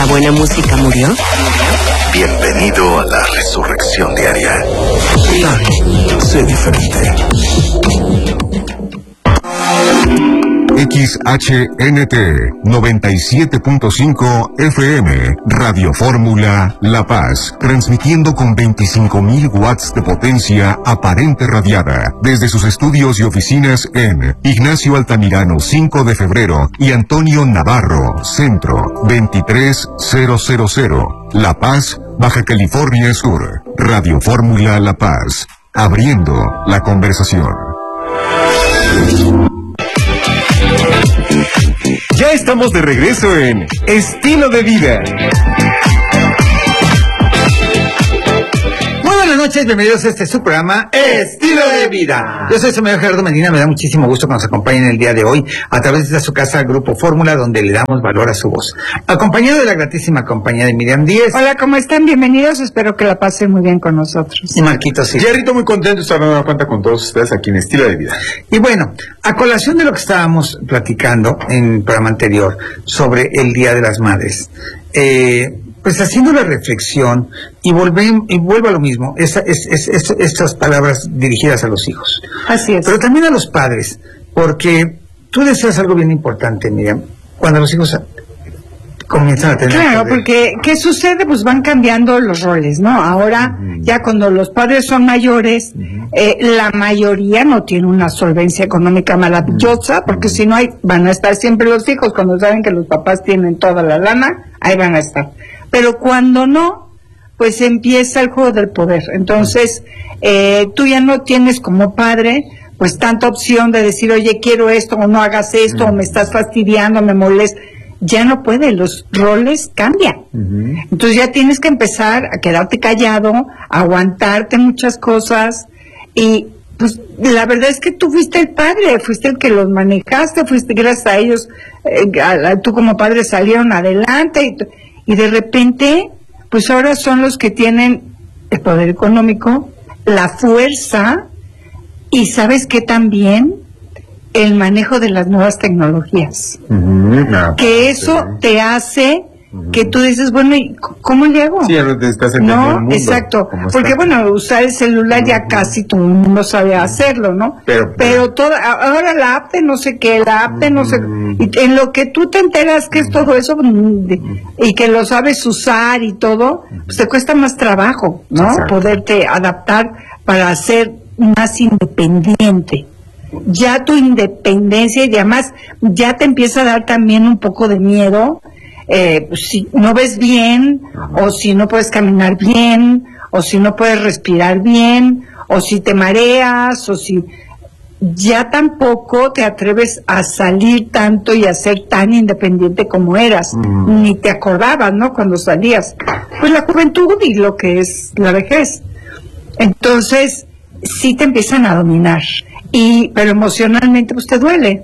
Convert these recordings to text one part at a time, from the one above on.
la buena música murió? Bienvenido a la resurrección diaria. Sé diferente. XHNT 97.5 FM, Radio Fórmula La Paz, transmitiendo con 25.000 watts de potencia aparente radiada, desde sus estudios y oficinas en Ignacio Altamirano 5 de febrero y Antonio Navarro, Centro 23000, La Paz, Baja California Sur. Radio Fórmula La Paz, abriendo la conversación. Ya estamos de regreso en Estilo de Vida. Muy buenas noches, bienvenidos a su programa Estilo de Vida. Yo soy su amigo Gerardo Medina, me da muchísimo gusto que nos acompañen el día de hoy a través de su casa Grupo Fórmula, donde le damos valor a su voz. Acompañado de la gratísima compañía de Miriam Díez. Hola, ¿cómo están? Bienvenidos, espero que la pasen muy bien con nosotros. Y Marquito, sí. Jerrito, muy contento de estar dando cuenta con todos ustedes aquí en Estilo de Vida. Y bueno, a colación de lo que estábamos platicando en el programa anterior sobre el Día de las Madres, pues haciendo la reflexión y vuelvo a lo mismo, estas palabras dirigidas a los hijos. Así es. Pero también a los padres, porque tú decías algo bien importante, Miriam, cuando los hijos comienzan a tener... Claro, porque ¿qué sucede? Pues van cambiando los roles, ¿no? Ahora, ya cuando los padres son mayores, la mayoría no tiene una solvencia económica maravillosa, porque si no van a estar siempre los hijos, cuando saben que los papás tienen toda la lana, ahí van a estar. Pero cuando no, pues empieza el juego del poder. Entonces, tú ya no tienes como padre, pues tanta opción de decir, oye, quiero esto, o no hagas esto, o me estás fastidiando, me molesta. Ya no puede, los roles cambian. Entonces ya tienes que empezar a quedarte callado, a aguantarte muchas cosas, y pues la verdad es que tú fuiste el padre, fuiste el que los manejaste, fuiste gracias a ellos, tú como padre salieron adelante, y de repente, pues ahora son los que tienen el poder económico, la fuerza, y ¿sabes qué también? El manejo de las nuevas tecnologías. Que eso te hace que tú dices, bueno, ¿y cómo le hago? Sí, ya te estás entendiendo el mundo. Exacto, porque bueno, usar el celular ya casi todo el mundo sabe hacerlo, ¿no? Pero ahora la app de no sé qué, la app de no sé, y en lo que tú te enteras que es todo eso, y que lo sabes usar y todo, pues te cuesta más trabajo, ¿no? Exacto. Poderte adaptar para ser más independiente. Ya tu independencia, y además ya te empieza a dar también un poco de miedo, si no ves bien, o si no puedes caminar bien, o si no puedes respirar bien, o si te mareas, o si ya tampoco te atreves a salir tanto y a ser tan independiente como eras, ni te acordabas, ¿no? Cuando salías, pues la juventud y lo que es la vejez. Entonces sí te empiezan a dominar. Pero emocionalmente pues te duele.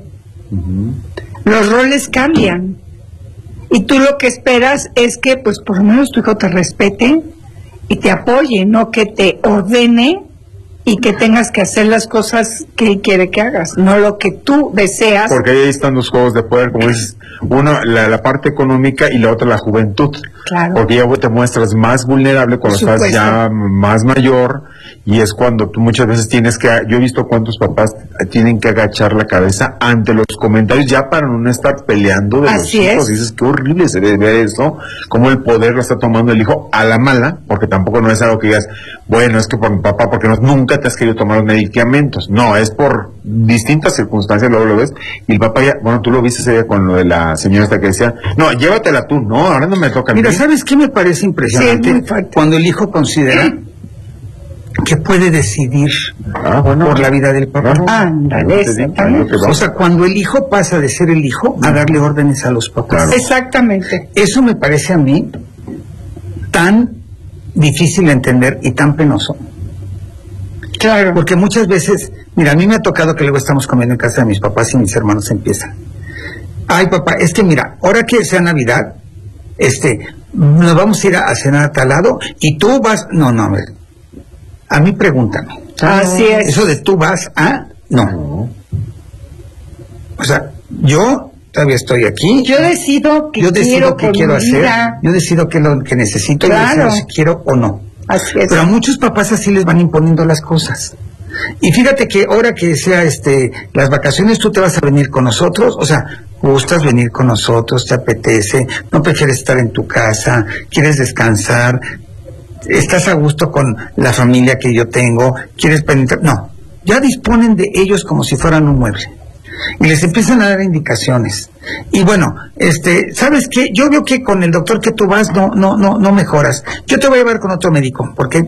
Los roles cambian, y tú lo que esperas es que pues por lo menos tu hijo te respete y te apoye, no que te ordene y que tengas que hacer las cosas que él quiere que hagas, no lo que tú deseas. Porque ahí están los juegos de poder, como dices, una la parte económica y la otra la juventud. Claro. Porque ya te muestras más vulnerable cuando estás ya más mayor, y es cuando tú muchas veces tienes que, yo he visto cuántos papás tienen que agachar la cabeza ante los comentarios ya para no estar peleando de Así los hijos. es. Dices, qué horrible se ve ver eso, cómo el poder lo está tomando el hijo a la mala, porque tampoco no es algo que digas, bueno, es que por mi papá, porque nunca te has querido tomar los medicamentos. No, es por distintas circunstancias, luego lo ves, y el papá ya, bueno, tú lo viste ese día con lo de la señora esta que decía, no, llévatela tú, no, ahora no me toca a mí. Mira, ¿sabes qué me parece impresionante? Sí, muy fuerte. Cuando el hijo considera que puede decidir por la vida del papá. Ándale, exactamente. O sea, cuando el hijo pasa de ser el hijo a darle órdenes a los papás. Claro. Exactamente. Eso me parece a mí tan difícil de entender y tan penoso. Claro. Porque muchas veces, mira, a mí me ha tocado que luego estamos comiendo en casa de mis papás y mis hermanos empiezan. Ay, papá, es que mira, ahora que sea Navidad, nos vamos a ir a cenar a tal lado y tú vas... No, a ver. A mí pregúntame. Así es. Eso de tú vas a... No. O sea, yo todavía estoy aquí. Yo decido qué quiero hacer, yo decido qué es lo que necesito, claro. Y decido si quiero o no. Así es. Pero a muchos papás así les van imponiendo las cosas. Y fíjate que ahora que sea las vacaciones, tú te vas a venir con nosotros, o sea, gustas venir con nosotros, te apetece, no prefieres estar en tu casa, quieres descansar, estás a gusto con la familia que yo tengo, quieres penetrar, no, ya disponen de ellos como si fueran un mueble. Y les empiezan a dar indicaciones. Y bueno, ¿sabes qué? Yo veo que con el doctor que tú vas no mejoras. Yo te voy a llevar con otro médico, porque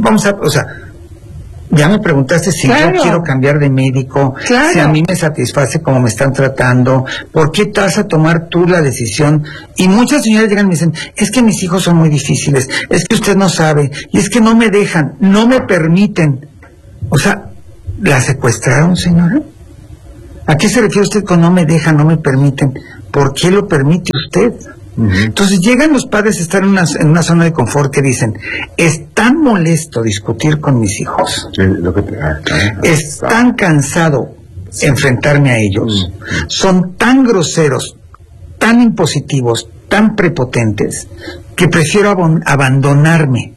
ya me preguntaste si claro. yo quiero cambiar de médico, claro. Si a mí me satisface como me están tratando, ¿por qué te vas a tomar tú la decisión? Y muchas señoras llegan y me dicen, es que mis hijos son muy difíciles, es que usted no sabe, y es que no me dejan, no me permiten. O sea, ¿la secuestraron, señora? ¿A qué se refiere usted con no me dejan, no me permiten? ¿Por qué lo permite usted? Entonces llegan los padres a estar en una zona de confort que dicen, es tan molesto discutir con mis hijos, es tan cansado enfrentarme a ellos, son tan groseros, tan impositivos, tan prepotentes, que prefiero abandonarme,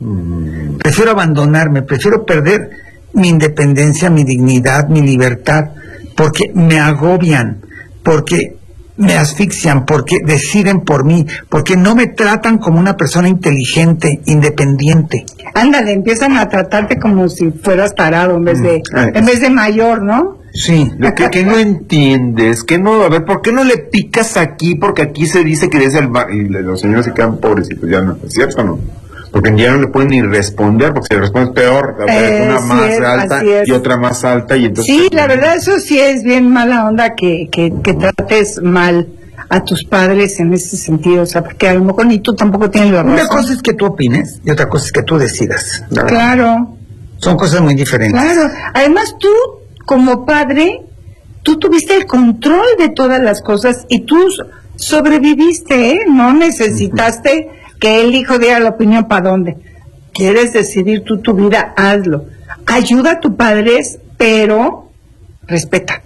prefiero perder mi independencia, mi dignidad, mi libertad, porque me agobian, porque me asfixian, porque deciden por mí, porque no me tratan como una persona inteligente, independiente. Ándale, empiezan a tratarte como si fueras tarado en vez de mayor, ¿no? Sí. Lo que no entiendes, que no, a ver, ¿por qué no le picas aquí? Porque aquí se dice que es y los señores se quedan pobrecitos, ya no, ¿es cierto o no? Porque ya no le pueden ni responder, porque si le respondes peor, una más alta y otra más alta, y entonces... Sí, la verdad, eso sí es bien mala onda que trates mal a tus padres en ese sentido, o sea, porque a lo mejor ni tú tampoco tienes la razón. Una cosa es que tú opines y otra cosa es que tú decidas. Claro. Son cosas muy diferentes. Claro. Además, tú, como padre, tú tuviste el control de todas las cosas y tú sobreviviste, ¿eh? No necesitaste que el hijo diera la opinión para dónde. Quieres decidir tú tu vida, hazlo. Ayuda a tus padres, pero respeta,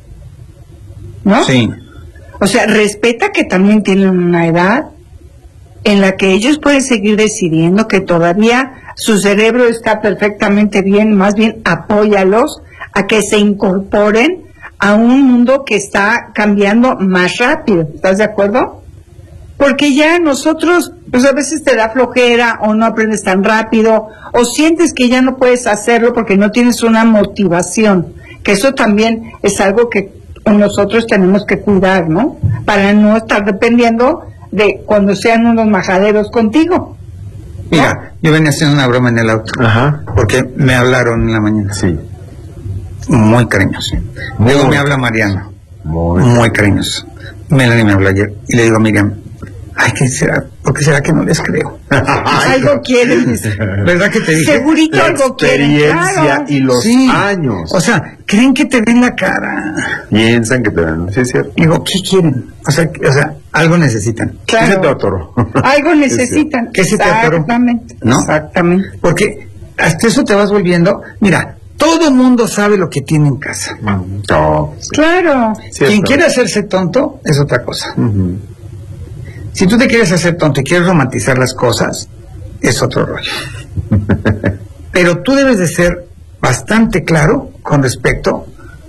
¿no? Sí. O sea, respeta que también tienen una edad en la que ellos pueden seguir decidiendo, que todavía su cerebro está perfectamente bien, más bien apóyalos a que se incorporen a un mundo que está cambiando más rápido. ¿Estás de acuerdo? Porque ya nosotros, pues a veces te da flojera o no aprendes tan rápido o sientes que ya no puedes hacerlo porque no tienes una motivación, que eso también es algo que nosotros tenemos que cuidar, ¿no? Para no estar dependiendo de cuando sean unos majaderos contigo. Mira, yo venía haciendo una broma en el auto, porque me hablaron en la mañana. Sí. Muy cariñoso. Luego me habla Mariano, muy cariñoso. Melanie me habló ayer y le digo a Miriam, ay, ¿qué será? ¿Por qué será que no les creo? Algo quieren. ¿Verdad que te dije? Segurito la algo quieren. experiencia Claro. y los años. O sea, creen que te ven la cara. Piensan que te ven, ¿sí es cierto? Digo, ¿qué quieren? O sea, algo necesitan. Claro. ¿Qué se te atoró? Algo necesitan. ¿Qué se te atoró? Exactamente. ¿No? Exactamente. Porque hasta eso te vas volviendo. Mira, todo el mundo sabe lo que tiene en casa. No. Claro. Quien quiere hacerse tonto es otra cosa. Si tú te quieres hacer tonto y quieres romantizar las cosas, es otro rollo. Pero tú debes de ser bastante claro con respecto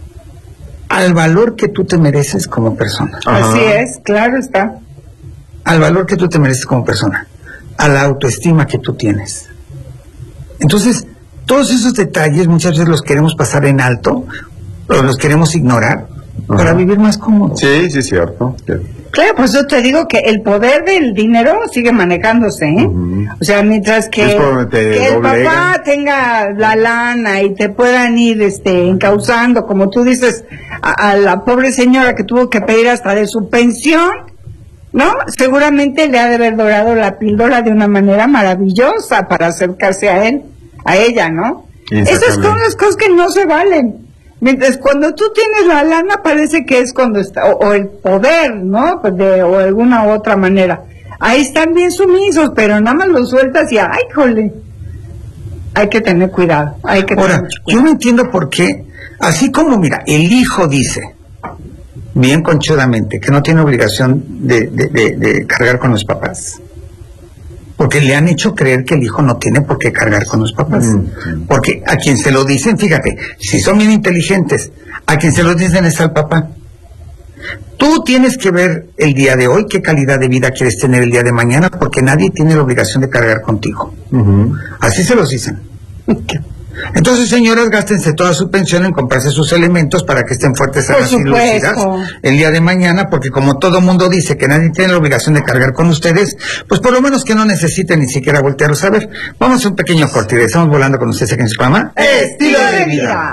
al valor que tú te mereces como persona. Así es, claro está. Al valor que tú te mereces como persona. A la autoestima que tú tienes. Entonces, todos esos detalles muchas veces los queremos pasar en alto, o los queremos ignorar, para vivir más cómodos. Sí, sí, es cierto. Claro, pues yo te digo que el poder del dinero sigue manejándose, ¿eh? O sea, mientras que el papá tenga la lana y te puedan ir encauzando, como tú dices, a la pobre señora que tuvo que pedir hasta de su pensión, ¿no? Seguramente le ha de haber dorado la píldora de una manera maravillosa para acercarse a él, a ella, ¿no? Esas son las cosas que no se valen. Mientras cuando tú tienes la lana parece que es cuando está, o el poder, ¿no? Pues o de alguna u otra manera. Ahí están bien sumisos, pero nada más los sueltas y ¡ay, jole! Hay que tener cuidado, hay que Ahora, tener mucho cuidado. yo no entiendo por qué, así como, mira, el hijo dice, bien conchudamente, que no tiene obligación de cargar con los papás. Porque le han hecho creer que el hijo no tiene por qué cargar con los papás. Porque a quien se lo dicen, fíjate, si son bien inteligentes, a quien se lo dicen es al papá. Tú tienes que ver el día de hoy qué calidad de vida quieres tener el día de mañana, porque nadie tiene la obligación de cargar contigo. Así se los dicen. Entonces, señoras, gástense toda su pensión en comprarse sus elementos para que estén fuertes a las lucidas el día de mañana, porque como todo mundo dice que nadie tiene la obligación de cargar con ustedes, pues por lo menos que no necesiten ni siquiera voltearlos a ver. Vamos a un pequeño corte y estamos volando con ustedes aquí en su programa Estilo de Vida.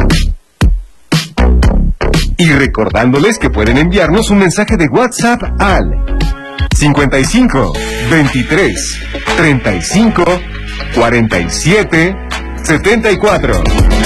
Y recordándoles que pueden enviarnos un mensaje de WhatsApp al 55 23 35 47 74.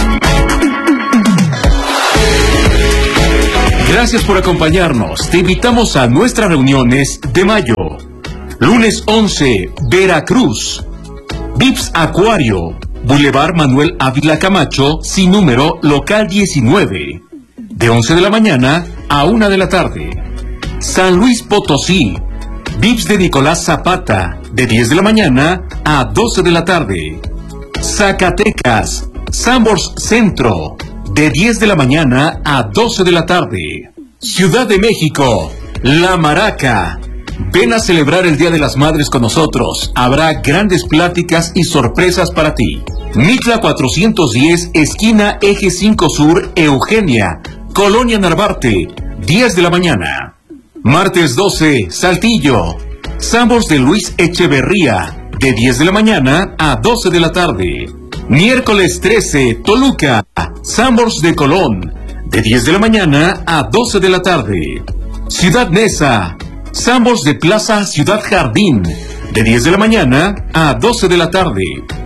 Gracias por acompañarnos. Te invitamos a nuestras reuniones de mayo. Lunes 11, Veracruz. Vips Acuario, Boulevard Manuel Ávila Camacho, sin número, local 19. De 11 de la mañana a 1 de la tarde. San Luis Potosí. Vips de Nicolás Zapata, de 10 de la mañana a 12 de la tarde. Zacatecas, Sambors Centro, de 10 de la mañana a 12 de la tarde. Ciudad de México, La Maraca. Ven a celebrar el Día de las Madres con nosotros. Habrá grandes pláticas y sorpresas para ti. Mitla 410, esquina Eje 5 Sur, Eugenia, Colonia Narvarte, 10 de la mañana. Martes 12, Saltillo, Sambors de Luis Echeverría, de 10 de la mañana a 12 de la tarde. Miércoles 13, Toluca, Sambors de Colón, de 10 de la mañana a 12 de la tarde. Ciudad Neza, Sambors de Plaza Ciudad Jardín, de 10 de la mañana a 12 de la tarde.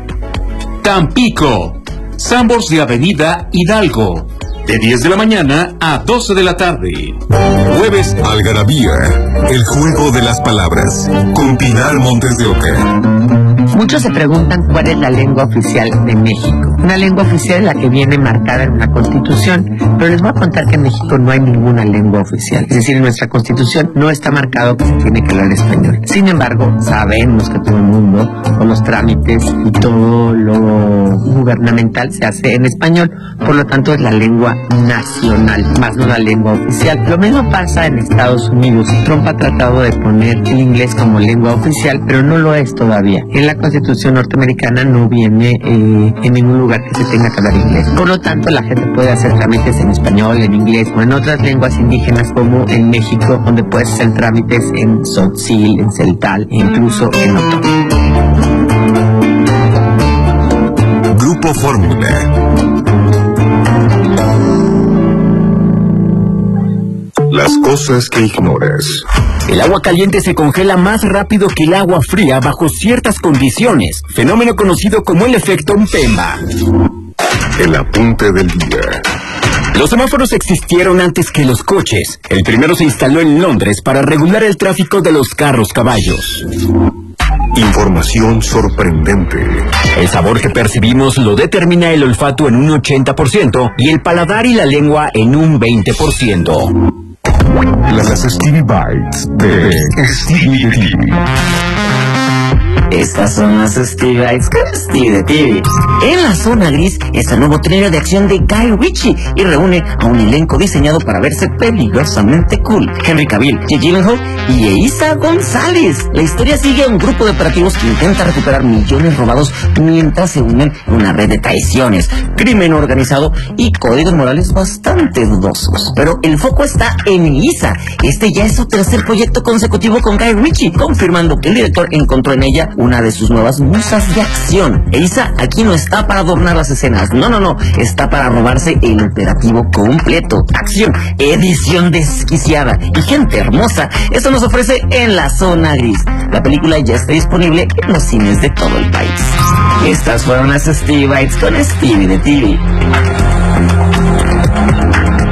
Tampico, Sambors de Avenida Hidalgo, de 10 de la mañana a 12 de la tarde. Jueves Algarabía, el juego de las palabras, con Pilar Montes de Oca. Muchos se preguntan cuál es la lengua oficial de México. Una lengua oficial es la que viene marcada en una constitución, pero les voy a contar que en México no hay ninguna lengua oficial. Es decir, en nuestra constitución no está marcado que se tiene que hablar español. Sin embargo, sabemos que todo el mundo, con los trámites y todo lo gubernamental se hace en español, por lo tanto es la lengua nacional, más no la lengua oficial. Lo mismo pasa en Estados Unidos. Trump ha tratado de poner el inglés como lengua oficial, pero no lo es todavía. En la Constitución norteamericana no viene en ningún lugar que se tenga que hablar inglés. Por lo tanto, la gente puede hacer trámites en español, en inglés o en otras lenguas indígenas, como en México, donde puedes hacer trámites en tzotzil, en celtal e incluso en otro. Grupo Fórmula. Las cosas que ignoras. El agua caliente se congela más rápido que el agua fría bajo ciertas condiciones, fenómeno conocido como el efecto Mpemba. El apunte del día. Los semáforos existieron antes que los coches. El primero se instaló en Londres para regular el tráfico de los carros caballos. Información sorprendente. El sabor que percibimos lo determina el olfato en un 80% y el paladar y la lengua en un 20%. Las Stevie Bites de Stevie de TV. Estas son las Stevie Bites con Stevie de TV. En la zona gris está el nuevo thriller de acción de Guy Ritchie y reúne a un elenco diseñado para verse peligrosamente cool. Henry Cavill, Jake Gyllenhaal y Eiza González. La historia sigue a un grupo de operativos que intenta recuperar millones robados mientras se unen a una red de traiciones, crimen organizado y códigos morales bastante dudosos. Pero el foco está en Eiza. Este ya es su tercer proyecto consecutivo con Guy Ritchie, confirmando que el director encontró en ella una de sus nuevas musas de acción. Eiza aquí no está para adornar las escenas, no, está para robarse el operativo completo. Acción, edición desquiciada y gente hermosa. Eso nos ofrece En la Zona Gris. La película ya está disponible en los cines de todo el país. Estas fueron las Stevie Bites con Stevie de TV.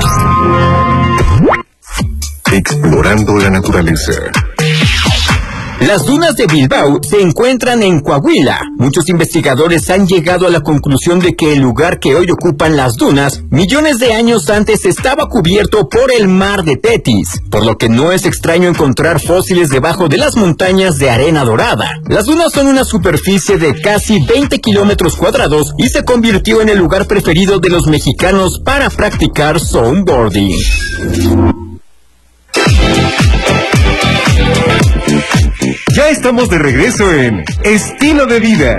Explorando la naturaleza. Las dunas de Bilbao se encuentran en Coahuila. Muchos investigadores han llegado a la conclusión de que el lugar que hoy ocupan las dunas, millones de años antes estaba cubierto por el mar de Tetis, por lo que no es extraño encontrar fósiles debajo de las montañas de arena dorada. Las dunas son una superficie de casi 20 kilómetros cuadrados y se convirtió en el lugar preferido de los mexicanos para practicar snowboarding. Ya estamos de regreso en Estilo de Vida.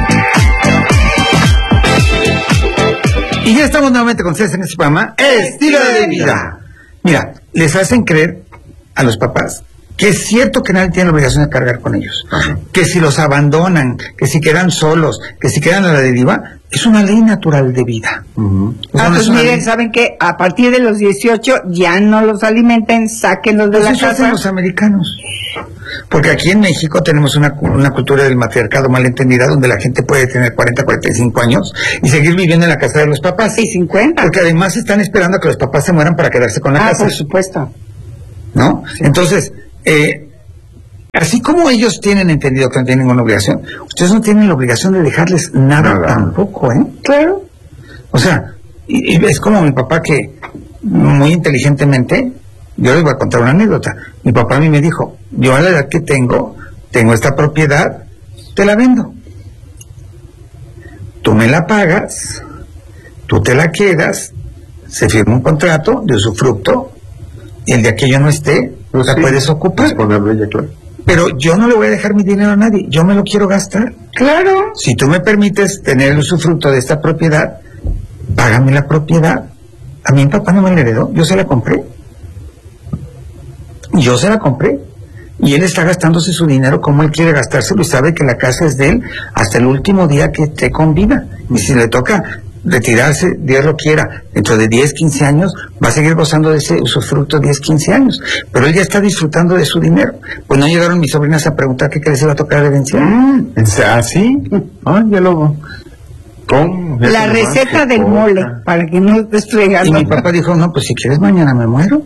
Y ya estamos nuevamente con ustedes en este programa, Estilo de Vida. Mira, les hacen creer a los papás que es cierto que nadie tiene la obligación de cargar con ellos. Que si los abandonan, que si quedan solos, que si quedan a la deriva, es una ley natural de vida. Pues miren, ¿saben qué? A partir de los 18 ya no los alimenten, sáquenlos de la eso casa. hacen los americanos. Porque aquí en México tenemos una cultura del matriarcado malentendida, donde la gente puede tener 40, 45 años y seguir viviendo en la casa de los papás. Y 50. Porque además están esperando a que los papás se mueran para quedarse con la casa. Por supuesto. ¿No? Sí. Entonces, así como ellos tienen entendido que no tienen ninguna obligación, ustedes no tienen la obligación de dejarles nada tampoco, ¿eh? Claro. O sea, y es como mi papá que muy inteligentemente, yo les voy a contar una anécdota. Mi papá a mí me dijo, yo a la edad que tengo esta propiedad, te la vendo. Tú me la pagas, tú te la quedas, se firma un contrato de usufructo, y el día que yo no esté, pues la puedes ocupar. Pero yo no le voy a dejar mi dinero a nadie, yo me lo quiero gastar. Claro. Si tú me permites tener el usufructo de esta propiedad, págame la propiedad. A mí mi papá no me la heredó, yo se la compré. Y él está gastándose su dinero como él quiere gastárselo y sabe que la casa es de él hasta el último día que esté con vida. Y si le toca retirarse, Dios lo quiera, dentro de 10, 15 años, va a seguir gozando de ese usufructo 10, 15 años. Pero él ya está disfrutando de su dinero. Pues no llegaron mis sobrinas a preguntar qué les iba a tocar de herencia. ¿Ah, sí? Ya lo... La receta del mole, para que no estés fregando. Y mi papá dijo, no, pues si quieres mañana me muero.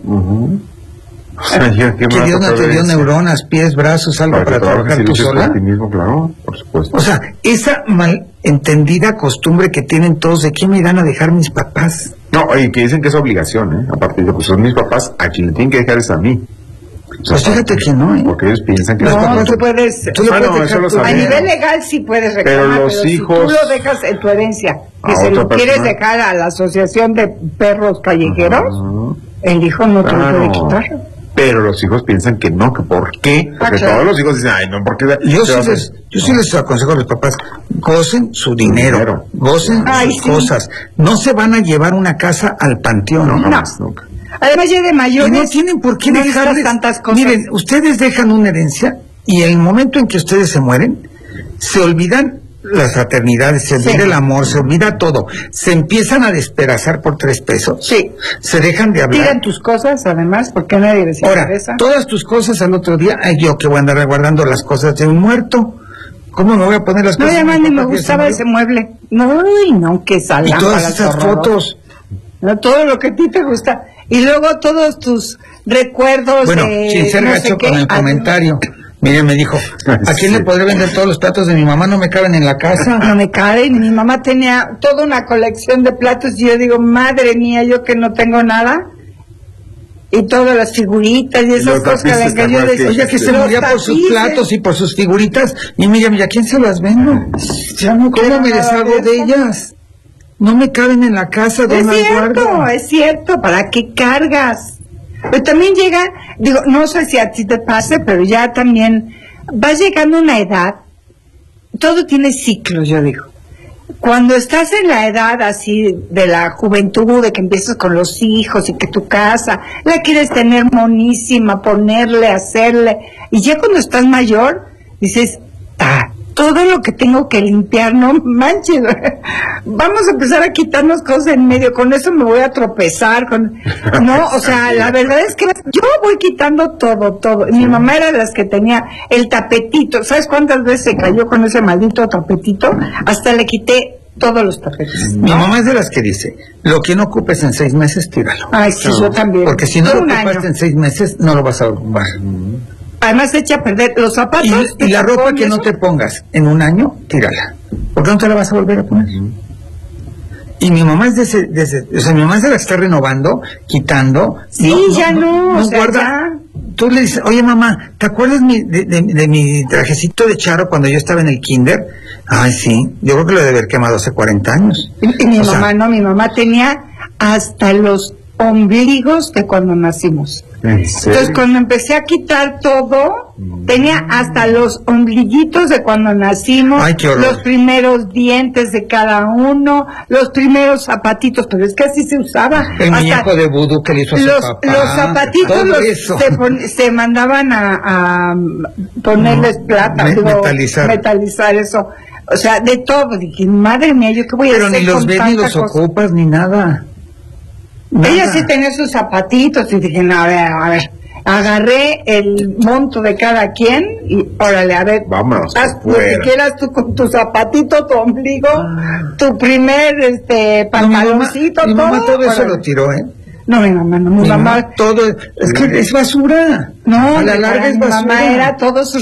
O sea, que Dios no te dio neuronas, pies, brazos, algo para trabajar tú sola. Por ti mismo, claro, por supuesto. O sea, esa malentendida costumbre que tienen todos de que me irán a dejar mis papás. No, oye, que dicen que es obligación, ¿eh? A partir de, pues son mis papás, a quien le tienen que dejar es a mí. O sea, pues fíjate que no, ¿eh? Porque ellos piensan que... No, tú puedes... a nivel legal sí puedes reclamar, pero los hijos... si tú lo dejas en tu herencia, que se lo quieres dejar a la asociación de perros callejeros, el hijo no te lo puede quitar. Pero los hijos piensan que no, que ¿por qué? Porque todos los hijos dicen, ay, no, ¿por qué? Yo sí les aconsejo a los papás, gocen su dinero, gocen sus cosas. No se van a llevar una casa al panteón. No, jamás, nunca. Además ya de mayores... Y no tienen por qué dejarles tantas cosas. Miren, ustedes dejan una herencia y el momento en que ustedes se mueren, se olvidan las fraternidades, se olvida el amor, se olvida todo. Se empiezan a despedazar por 3 pesos. Sí. Se dejan de hablar. Tiran tus cosas, además, porque nadie les interesa. Ahora, todas tus cosas al otro día, yo que voy a andar resguardando las cosas de un muerto. ¿Cómo me voy a poner las cosas? No, además ni me gustaba ese mueble. No, que salgan. Y todas esas fotos. No, todo lo que a ti te gusta. Y luego todos tus recuerdos. Bueno, sin ser gacho con el comentario. Mire, me dijo, ¿a quién le podré vender todos los platos de mi mamá? No me caben en la casa. No me caben. Mi mamá tenía toda una colección de platos y yo digo, madre mía, yo que no tengo nada. Y todas las figuritas y esas cosas que yo decía. Oye, que se moría por sus platos y por sus figuritas. Y mira, ¿quién se las vendo? ¿Cómo me deshago de ellas? No me caben en la casa de una guarda. Es cierto, ¿para qué cargas? Pero también llega, digo, no sé si a ti te pase, pero ya también va llegando una edad, todo tiene ciclos, yo digo. Cuando estás en la edad así de la juventud, de que empiezas con los hijos y que tu casa la quieres tener monísima, ponerle, hacerle, y ya cuando estás mayor, dices, todo lo que tengo que limpiar, no manches, vamos a empezar a quitarnos cosas en medio, con eso me voy a tropezar, no, o sea, la verdad es que yo voy quitando todo, mi mamá era de las que tenía el tapetito, ¿sabes cuántas veces se cayó con ese maldito tapetito? Hasta le quité todos los tapetes. Mi mamá es de las que dice, lo que no ocupes en 6 meses, tíralo. Ay, sí, yo también. Porque si no lo ocupaste en 6 meses, no lo vas a ocupar. además se echa a perder los zapatos. Y la ropa que no te pongas en un año, tírala. ¿Por qué no te la vas a volver a poner? Y mi mamá es mi mamá se la está renovando, quitando. Sí, no o sea, guarda. Ya. Tú le dices, oye mamá, ¿te acuerdas de mi trajecito de charro cuando yo estaba en el kinder? Ay, sí, yo creo que lo debe haber quemado hace 40 años. Y mi mamá tenía hasta los ombligos de cuando nacimos. Entonces cuando empecé a quitar todo, tenía hasta los ombliguitos de cuando nacimos. Ay, qué horror. Los primeros dientes de cada uno, los primeros zapatitos, pero es que así se usaba. El muñeco de vudú que le hizo a su papá. Los zapatitos se mandaban a ponerles plata, metalizar eso. O sea, de todo. Dije, madre mía, ¿yo qué voy a hacer? Pero ni los ves ni los ocupas ni nada. Ella sí tenía sus zapatitos y dije, no, a ver, agarré el monto de cada quien y órale, a ver, vámonos, haz lo que quieras tú con tu zapatito, tu ombligo, tu primer pantaloncito, mi mamá todo eso órale. lo tiró, ¿eh? No, mi mamá no, mi mamá todo, es que es basura. No, a la larga es basura. Mi mamá era todo su